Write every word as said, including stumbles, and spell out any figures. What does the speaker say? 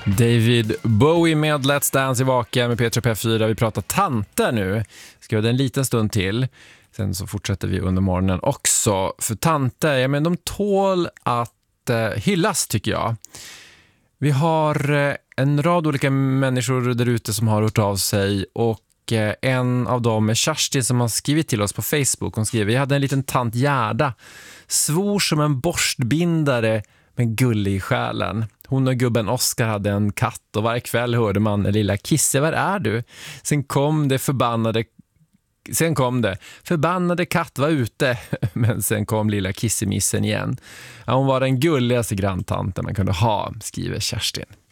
David Bowie med Let's Dance i Vaka med P tre P fyra. Vi pratar tanter nu. Ska vi ha en liten stund till. Sen så fortsätter vi under morgonen också. För tanter, ja men de tål att eh, hyllas tycker jag. Vi har eh, en rad olika människor där ute som har hört av sig. Och eh, en av dem är Kerstin som har skrivit till oss på Facebook. Hon skriver, jag hade en liten tant Gerda. Svor som en borstbindare men gullig i själen. Hon och gubben Oskar hade en katt och varje kväll hörde man lilla Kisse, var är du? Sen kom det förbannade Sen kom det, förbannade katt var ute, men sen kom lilla Kissemissen igen. Ja, hon var den gulligaste granntanten man kunde ha, skriver Kerstin.